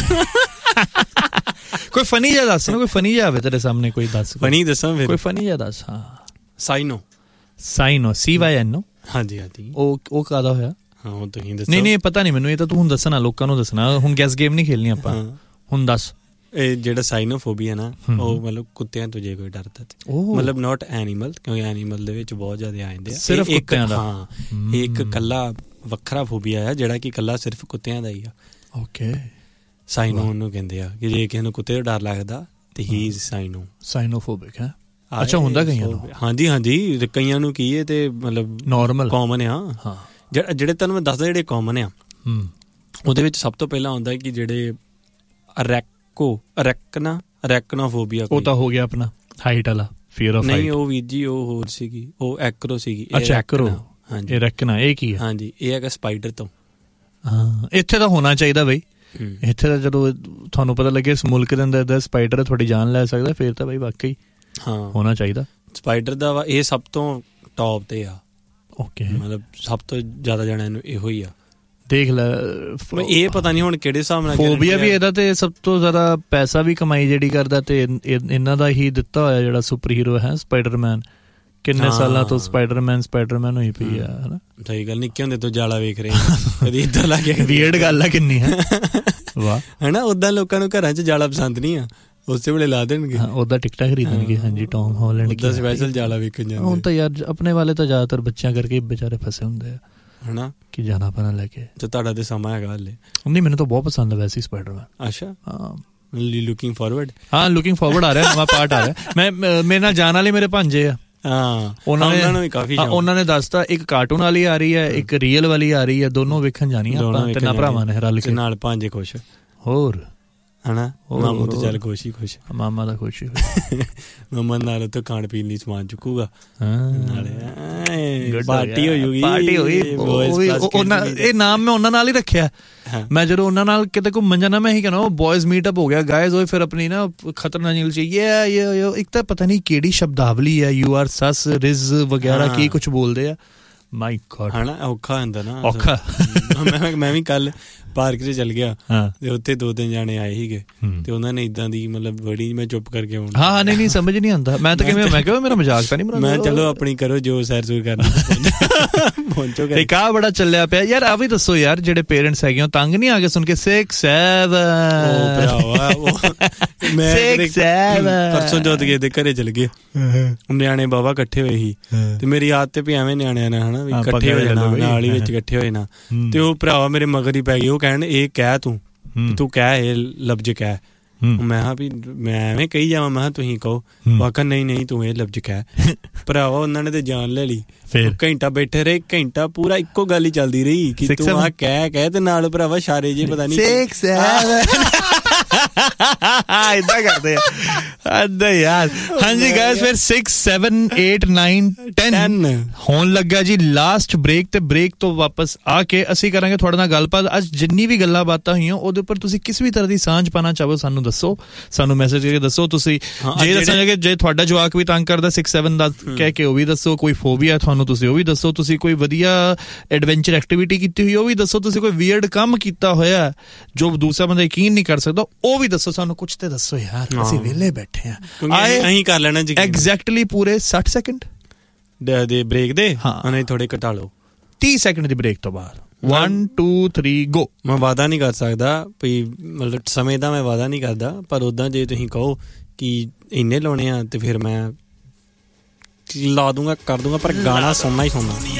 ਕੋਈ ਫਨੀ ਜਿਹਾ ਦੱਸ ਨਾ, ਕੋਈ ਫਨੀ ਜਿਹਾ ਆਵੇ ਤੇਰੇ ਸਾਹਮਣੇ, ਕੋਈ ਦੱਸ। ਫਨੀ ਦੱਸਾਂ ਫਿਰ? ਕੋਈ ਫਨੀ ਜਿਹਾ ਦੱਸ। ਹਾਂ ਸਾਈਨੋ। ਸਾਈਨੋ ਸੀ ਵਾਈ ਐਨ ਓ। ਹਾਂਜੀ ਹਾਂਜੀ ਉਹ ਉਹ ਕਾਹਦਾ ਹੋਇਆ? ਹਾਂ ਉਹ ਤੁਸੀਂ ਦੱਸੋ। ਨਹੀਂ ਨਹੀਂ ਪਤਾ ਨਹੀਂ ਮੈਨੂੰ, ਇਹ ਤਾਂ ਤੂੰ ਹੁਣ ਦੱਸਣਾ, ਲੋਕਾਂ ਨੂੰ ਦੱਸਣਾ। ਹੁਣ ਗੈਸ ਗੇਮ ਨਹੀਂ ਖੇਲਣੀ ਆਪਾਂ, ਹੁਣ ਦੱਸ। ਇਹ ਜਿਹੜਾ ਸਾਈਨੋਫੋਬੀਆ ਨਾ, ਉਹ ਮਤਲਬ ਕੁੱਤਿਆਂ ਤੋਂ ਜੇ ਕੋਈ ਡਰਦਾ ਤੇ ਮਤਲਬ ਨਾਟ ਐਨੀਮਲ, ਕਿਉਂਕਿ ਐਨੀਮਲ ਦੇ ਵਿੱਚ ਬਹੁਤ ਜ਼ਿਆਦਾ ਆ ਜਾਂਦੇ ਆ, ਸਿਰਫ ਕੁੱਤਿਆਂ ਦਾ। ਹਾਂ ਇੱਕ ਇਕੱਲਾ ਵੱਖਰਾ ਫੋਬੀਆ ਆ ਜਿਹੜਾ ਕਿ ਇਕੱਲਾ ਸਿਰਫ ਕੁੱਤਿਆਂ ਦਾ ਹੀ ਆ। ਓਕੇ ਸਾਈਨੋ ਉਹਨੂੰ ਕਹਿੰਦੇ ਆ, ਕਿ ਜੇ ਕਿਸੇ ਨੂੰ ਕੁੱਤੇ ਤੋਂ ਡਰ ਲੱਗਦਾ ਤੇ ਹੀ ਇਜ਼ ਸਾਈਨੋ, ਸਾਈਨੋਫੋਬਿਕ ਹੈ। ਅੱਛਾ ਹੁੰਦਾ ਕਈਆਂ ਨੂੰ? ਹਾਂਜੀ ਹਾਂਜੀ ਕਈਆਂ ਨੂੰ ਕੀ ਹੈ ਤੇ ਮਤਲਬ ਨਾਰਮਲ ਕਾਮਨ ਆ। ਹਾਂ ਜਿਹੜੇ ਤੁਹਾਨੂੰ ਮੈਂ ਦੱਸਦਾ ਜਿਹੜੇ ਕਾਮਨ ਆ, ਉਹਦੇ ਵਿੱਚ ਸਭ ਤੋਂ ਪਹਿਲਾਂ ਆਉਂਦਾ ਕਿ ਜਿਹੜੇ ਰੈਕੋ ਰੈਕਨਾ ਰੈਕਨੋਫੋਬੀਆ। ਉਹ ਤਾਂ ਹੋ ਗਿਆ ਆਪਣਾ ਹਾਈਟ ਵਾਲਾ ਫੀਅਰ ਆਫ ਹਾਈਟ। ਨਹੀਂ ਉਹ ਵੀਰ ਜੀ ਉਹ ਹੋਰ ਸੀਗੀ, ਉਹ ਐਕਰੋ ਸੀਗੀ। ਅੱਛਾ ਐਕਰੋ। ਹਾਂਜੀ ਇਹ ਰੈਕਨਾ ਇਹ ਕੀ ਹੈ? ਹਾਂਜੀ ਇਹ ਹੈਗਾ ਸਪਾਈਡਰ ਤੋਂ। ਹਾਂ ਇੱਥੇ ਤਾਂ ਹੋਣਾ ਚਾਹੀਦਾ ਬਈ, ਇੱਥੇ ਤਾਂ ਜਦੋਂ ਤੁਹਾਨੂੰ ਪਤਾ ਲੱਗੇ ਇਸ ਮੁਲਕ ਦੇ ਅੰਦਰ ਸਪਾਈਡਰ ਤੁਹਾਡੀ ਜਾਨ ਲੈ ਸਕਦਾ, ਫਿਰ ਤਾਂ ਬਈ ਵਾਕਈ ਹਾਂ ਹੋਣਾ ਚਾਹੀਦਾ। ਸਪਾਈਡਰ ਦਾ ਵਾ ਇਹ ਸਭ ਤੋਂ ਟੌਪ ਤੇ ਆ। ਓਕੇ ਮਤਲਬ ਸਭ ਤੋਂ ਜ਼ਿਆਦਾ ਜਾਣਿਆਂ ਨੂੰ ਇਹੋ ਹੀ ਆ। ਦੇਖ ਲੈ ਇਹ ਪਤਾ ਨਹੀਂ ਹੁਣ ਕਿਹੜੇ ਹਿਸਾਬ ਨਾਲ ਫੋਬੀਆ ਵੀ ਇਹਦਾ ਤੇ ਸਭ ਤੋਂ ਜ਼ਿਆਦਾ ਪੈਸਾ ਵੀ ਕਮਾਈ ਜਿਹੜੀ ਕਰਦਾ, ਤੇ ਇਹਨਾਂ ਦਾ ਹੀ ਦਿੱਤਾ ਹੋਇਆ ਜਿਹੜਾ ਸੁਪਰ ਹੀਰੋ ਹੈ ਸਪਾਈਡਰਮੈਨ। ਕਿੰਨੇ ਸਾਲਾਂ ਤੋਂ ਸਪਾਈਡਰਮੈਨ ਸਪਾਈਡਰਮੈਨ ਹੋਈ ਪਈ ਆ ਹਨਾ। ਸਹੀ ਗੱਲ, ਨਿੱਕੇ ਹੁੰਦੇ ਤੋਂ ਜਾਲਾ ਵੇਖ ਰਹੇ ਕਦੀ ਇੱਦਾਂ ਲੱਗ ਗਿਆ। ਵੀਅਰਡ ਗੱਲ ਆ ਕਿੰਨੀ ਹੈ ਵਾਹ ਹਨਾ। ਉਦਾਂ ਲੋਕਾਂ ਨੂੰ ਘਰਾਂ 'ਚ ਜਾਲਾ ਪਸੰਦ ਨਹੀਂ ਆ, ਉਸੇ ਵੇਲੇ ਲਾ ਦੇਣਗੇ, ਉਦਾਂ ਟਿਕਟਾਂ ਖਰੀਦਣਗੇ। ਹਾਂਜੀ ਟੌਮ ਹਾਲੈਂਡ ਦਾ ਸਪੈਸ਼ਲ ਜਾਲਾ ਵੇਖਣ ਜਾਂਦੇ। ਹੁਣ ਤਾਂ ਯਾਰ ਆਪਣੇ ਵਾਲੇ ਤਾਂ ਜ਼ਿਆਦਾਤਰ ਬੱਚਿਆਂ ਕਰਕੇ ਬੇਚਾਰੇ ਫਸੇ ਹੁੰਦੇ ਆ ਹਨਾ, ਕਿ ਜਾਣਾ ਪੈਣਾ ਲੈ ਕੇ। ਤੇ ਤੁਹਾਡਾ ਤੇ ਸਮਾਂ ਹੈਗਾ ਹਾਲੇ? ਨਹੀਂ ਮੈਨੂੰ ਤਾਂ ਬਹੁਤ ਪਸੰਦ ਹੈ ਵੈਸੇ ਸਪਾਈਡਰਮੈਨ। ਅੱਛਾ ਹਾਂ ਲੁਕਿੰਗ ਫਾਰਵਰਡ। ਹਾਂ ਲੁਕਿੰਗ ਫਾਰਵਰਡ ਆ ਰਿਹਾ, ਨਵਾਂ ਪਾਰਟ ਆ ਰਿਹਾ। ਮੈਂ ਮੇਰੇ ਨਾਲ ਜਾਣ ਵਾਲੇ ਮੇਰੇ ਭਾਂਜੇ ਆ, ਹਾਂ ਉਹਨਾਂ ਨੂੰ ਵੀ ਕਾਫੀ ਹਾਂ ਉਹਨਾਂ ਨੇ ਦੱਸਤਾ ਇੱਕ ਕਾਰਟੂਨ ਵਾਲੀ ਆ ਰਹੀ ਹੈ ਇੱਕ ਰੀਅਲ ਵਾਲੀ ਆ ਰਹੀ ਹੈ ਦੋਨੋਂ ਵੇਖਣ ਜਾਣੀ ਆਪਾਂ ਤਿੰਨਾਂ ਭਰਾਵਾਂ ਨੇ ਰਲ ਕੇ ਨਾਲ ਭਾਂਜੇ ਖੁਸ਼ ਹੋਰ ਹਨਾ ਮਾਮੂ ਤੇ ਚੱਲ ਖੁਸ਼ ਹੀ ਖੁਸ਼ ਮਾਮਾ ਦਾ ਖੁਸ਼ ਮਾਮਾ ਨਾਲ ਉੱਥੇ ਖਾਣ ਪੀਣ ਲਈ ਸਮਾਨ ਚੁੱਕੂਗਾ ਨਾਲੇ ਪਾਰਟੀ ਹੋ ਜੂਗੀ ਪਾਰਟੀ ਹੋਈ ਉਹਨਾਂ ਇਹ ਨਾਮ ਮੈਂ ਉਹਨਾਂ ਨਾਲ ਹੀ ਰੱਖਿਆ ਮੈਂ ਜਦੋਂ ਉਹਨਾਂ ਨਾਲ ਕਿਤੇ ਘੁੰਮਣ ਜਾਣਾ ਮੈਂ ਇਹੀ ਕਹਿਣਾ ਬॉयਜ਼ ਮੀਟਅਪ ਹੋ ਗਿਆ ਗਾਇਜ਼ ਹੋਏ ਫਿਰ ਆਪਣੀ ਨਾ ਖਤਰਨਾਕ ਇੰਗਲਿਸ਼ ਇਹ ਇੱਕ ਤਾਂ ਪਤਾ ਨਹੀਂ ਕਿਹੜੀ ਸ਼ਬਦਾਵਲੀ ਹੈ ਯੂ ਆਰ ਸਸ ਰਿਜ਼ ਵਗੈਰਾ ਕੀ ਕੁਛ ਬੋਲਦੇ ਆ ਮਾਈ ਗॉड ਹਨਾ ਔਖਾ ਹੁੰਦਾ ਨਾ ਔਖਾ ਮੈਂ ਮੈਂ ਵੀ ਕੱਲ ਪਾਰਕ 'ਚ ਚੱਲ ਗਿਆ ਤੇ ਉੱਥੇ ਦੋ ਤਿੰਨ ਜਾਣੇ ਆਏ ਸੀਗੇ ਤੇ ਉਹਨਾਂ ਨੇ ਇਦਾਂ ਦੀ ਮਤਲਬ ਬੜੀ ਮੈਂ ਚੁੱਪ ਕਰਕੇ ਆਉਣਾ ਹਾਂ ਨਹੀਂ ਨਹੀਂ ਸਮਝ ਨਹੀਂ ਆਉਂਦਾ ਮੈਂ ਤਾਂ ਕਿਵੇਂ ਮੈਂ ਕਿਹਾ ਮੇਰਾ ਮਜ਼ਾਕ ਤਾਂ ਨਹੀਂ ਬਣਾਉਂਦਾ ਮੈਂ ਚਲੋ ਆਪਣੀ ਕਰੋ ਜੋ ਸੈਰ ਸੂਰ ਕਰਨੀ ਪਹੁੰਚੋ ਕਰ ਇੱਕ ਆ ਬੜਾ ਚੱਲਿਆ ਪਿਆ ਯਾਰ ਆ ਵੀ ਦੱਸੋ ਯਾਰ ਜਿਹੜੇ ਪੇਰੈਂਟਸ ਹੈਗੇ ਉਹ ਤੰਗ ਨਹੀਂ ਆ ਗਏ ਸੁਣ ਕੇ ਸਿਕਸ ਸੈਵਨ ਉਹ ਭਰਾਵਾ ਮੈਂ ਪਰਸੋਂ ਜੋਤ ਗਏ ਦੇ ਘਰੇ ਚਲ ਗਏ ਨਿਆਣੇ ਬਾਬਾ ਇਕੱਠੇ ਹੋਏ ਸੀ ਤੇ ਮੇਰੀ ਆਦਤ ਤੇ ਵੀ ਐਵੇਂ ਨਿਆਣਿਆਂ ਨਾਲ ਹਨਾ ਵੀ ਇਕੱਠੇ ਹੋ ਜਾਣਾ ਨਾਲ ਹੀ ਵਿੱਚ ਇਕੱਠੇ ਹੋਏ ਨਾ ਤੇ ਉਹ ਭਰਾਵਾ ਮੇਰੇ ਮਗਰ ਹੀ ਪੈ ਗਏ ਕਹਿਣ ਇਹ ਕਹਿ ਤੂੰ ਤੂੰ ਕਹਿ ਇਹ ਲਫ਼ਜ਼ ਕਹਿ ਮੈਂ ਕਿਹਾ ਵੀ ਮੈਂ ਐਵੇਂ ਕਹੀ ਜਾਵਾਂ ਮੈਂ ਕਿਹਾ ਤੁਸੀਂ ਕਹੋ ਵਾਕਾ ਨਹੀਂ ਨਹੀਂ ਤੂੰ ਇਹ ਲਫ਼ਜ਼ ਕਹਿ ਭਰਾਵਾ ਉਹਨਾਂ ਨੇ ਤੇ ਜਾਨ ਲੈ ਲਈ ਘੰਟਾ ਬੈਠੇ ਰਹੇ ਘੰਟਾ ਪੂਰਾ ਇੱਕੋ ਗੱਲ ਹੀ ਚੱਲਦੀ ਰਹੀ ਕਿ ਤੂੰ ਆ ਕਹਿ ਕਹਿ ਤੇ ਨਾਲ ਭਰਾਵਾ ਇਸ਼ਾਰੇ ਜੇ ਪਤਾ ਨਹੀਂ ਏਦਾਂ ਕਰਦੇ ਆ ਅੱਧਾ ਯਾਰ ਹਾਂਜੀ ਗਾਇਸ ਫਿਰ six seven eight nine ten ਹੋਣ ਲੱਗਾ ਜੀ ਲਾਸਟ ਬ੍ਰੇਕ ਤੇ ਬ੍ਰੇਕ ਤੋਂ ਵਾਪਸ ਆ ਕੇ ਅਸੀਂ ਕਰਾਂਗੇ ਤੁਹਾਡੇ ਨਾਲ ਗੱਲਬਾਤ ਅੱਜ ਜਿੰਨੀ ਵੀ ਗੱਲਾਂ ਬਾਤਾਂ ਹੋਈਆਂ ਉਹਦੇ ਉੱਪਰ ਤੁਸੀਂ ਕਿਸੇ ਵੀ ਤਰ੍ਹਾਂ ਦੀ ਸਾਂਝ ਪਾਣਾ ਚਾਹੋ ਸਾਨੂੰ ਦੱਸੋ ਸਾਨੂੰ ਮੈਸੇਜ ਕਰਕੇ ਦੱਸੋ ਤੁਸੀਂ ਜੇ ਦੱਸਾਂਗੇ ਕਿ ਜੇ ਤੁਹਾਡਾ ਜਵਾਕ ਵੀ ਤੰਗ ਕਰਦਾ ਸਿਕਸ ਸੈਵਨ ਦਾ ਕਹਿ ਕੇ ਉਹ ਵੀ ਦੱਸੋ ਕੋਈ ਫੋਬੀਆ ਤੁਹਾਨੂੰ ਤੁਸੀਂ ਉਹ ਵੀ ਦੱਸੋ ਤੁਸੀਂ ਕੋਈ ਵਧੀਆ ਐਡਵੈਂਚਰ ਐਕਟੀਵਿਟੀ ਕੀਤੀ ਹੋਈ ਉਹ ਵੀ ਦੱਸੋ ਤੁਸੀਂ ਕੋਈ ਵੀਅਰਡ ਕੰਮ ਕੀਤਾ ਹੋਇਆ ਜੋ ਦੂਸਰਾ ਬੰਦਾ ਯਕੀਨ ਨਹੀਂ ਕਰ ਸਕਦਾ ਉਹ ਵੀ ਦੱਸੋ ਸਾਨੂੰ ਕੁਛ ਤੇ ਦੱਸੋ ਯਾਰ ਅਸੀਂ ਵਿਹਲੇ ਬੈਠੇ ਆ ਅਸੀਂ ਕਰ ਲੈਣਾ ਜੀ ਐਗਜ਼ੈਕਟਲੀ ਪੂਰੇ ਸੱਠ ਸੈਕਿੰਡ ਦੇ ਬ੍ਰੇਕ ਦੇ ਹਾਂ ਥੋੜੇ ਘਟਾ ਲਓ ਤੀਹ ਸੈਕਿੰਡ ਦੀ ਬ੍ਰੇਕ ਤੋਂ ਬਾਅਦ one two three go ਮੈਂ ਵਾਦਾ ਨਹੀਂ ਕਰ ਸਕਦਾ ਵੀ ਮਤਲਬ ਸਮੇਂ ਦਾ ਮੈਂ ਵਾਦਾ ਨਹੀਂ ਕਰਦਾ ਪਰ ਉੱਦਾਂ ਜੇ ਤੁਸੀਂ ਕਹੋ ਕਿ ਇੰਨੇ ਲਾਉਣੇ ਆ ਤੇ ਫਿਰ ਮੈਂ ਲਾ ਦੂੰਗਾ ਕਰ ਦੂੰਗਾ ਪਰ ਗਾਣਾ ਸੁਣਨਾ ਹੀ ਸੁਣਨਾ